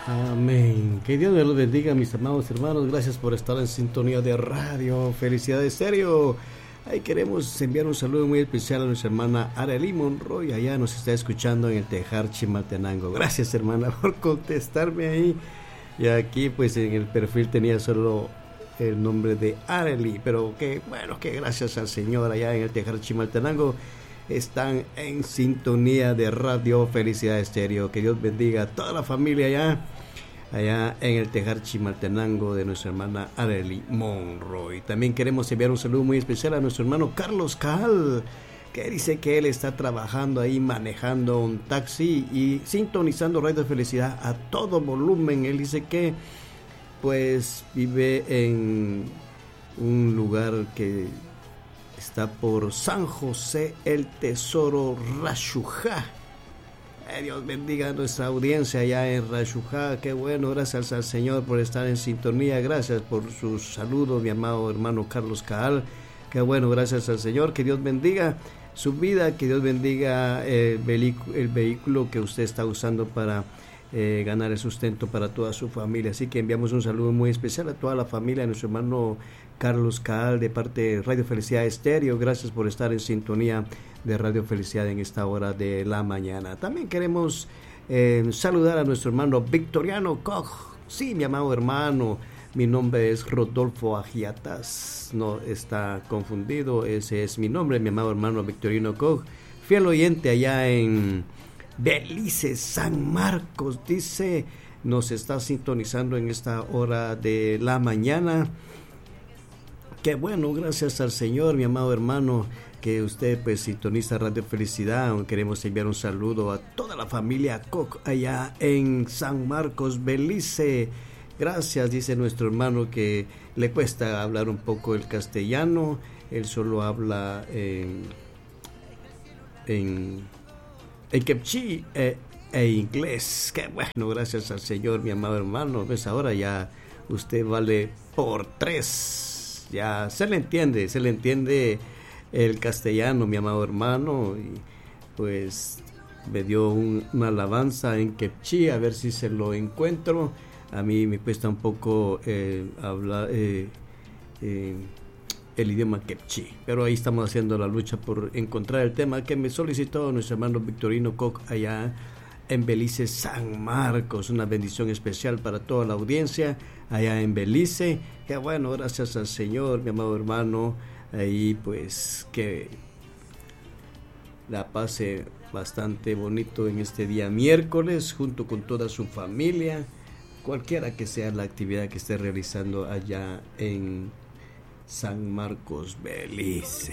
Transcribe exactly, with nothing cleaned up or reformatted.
Amén. Que Dios me los bendiga, mis amados hermanos. Gracias por estar en sintonía de Radio Felicidad Estéreo. Ahí queremos enviar un saludo muy especial a nuestra hermana Arely Monroy. Allá nos está escuchando en el Tejar Chimaltenango. Gracias, hermana, por contestarme ahí. Y aquí, pues, en el perfil tenía solo el nombre de Arely. Pero que, bueno, que gracias al Señor allá en el Tejar Chimaltenango están en sintonía de Radio Felicidad Estéreo. Que Dios bendiga a toda la familia allá. allá en el Tejar Chimaltenango de nuestra hermana Arely Monroy. También queremos enviar un saludo muy especial a nuestro hermano Carlos Cal, que dice que él está trabajando ahí manejando un taxi y sintonizando Radio Felicidad a todo volumen. Él dice que pues vive en un lugar que está por San José el Tesoro, Rashujá. Eh, Dios bendiga a nuestra audiencia allá en Rashujá. Qué bueno, gracias al Señor por estar en sintonía. Gracias por sus saludos, mi amado hermano Carlos Caal. Qué bueno, gracias al Señor. Que Dios bendiga su vida, que Dios bendiga el, vehículo, el vehículo que usted está usando para eh, ganar el sustento para toda su familia. Así que enviamos un saludo muy especial a toda la familia de nuestro hermano Carlos Caal de parte de Radio Felicidad Estéreo. Gracias por estar en sintonía de Radio Felicidad en esta hora de la mañana. También queremos eh, saludar a nuestro hermano Victoriano Koch. Sí, mi amado hermano, mi nombre es Rodolfo Agiatas, no está confundido, ese es mi nombre, mi amado hermano Victoriano Koch, fiel oyente allá en Belice, San Marcos, dice, nos está sintonizando en esta hora de la mañana. Qué bueno, gracias al Señor, mi amado hermano, que usted pues sintoniza Radio Felicidad. Queremos enviar un saludo a toda la familia Koch allá en San Marcos, Belice. Gracias, dice nuestro hermano que le cuesta hablar un poco el castellano. Él solo habla en, en, en quechua e, e inglés. Qué bueno, gracias al Señor, mi amado hermano. Pues ahora ya usted vale por tres. Ya se le entiende, se le entiende el castellano, mi amado hermano, y pues me dio un, una alabanza en quechua, a ver si se lo encuentro. A mí me cuesta un poco eh, hablar eh, eh, el idioma quechua, pero ahí estamos haciendo la lucha por encontrar el tema que me solicitó nuestro hermano Victorino Koch allá en Belice, San Marcos. Una bendición especial para toda la audiencia allá en Belice. Qué bueno, gracias al Señor, mi amado hermano. Ahí pues que la pase bastante bonito en este día miércoles junto con toda su familia, cualquiera que sea la actividad que esté realizando allá en San Marcos, Belice.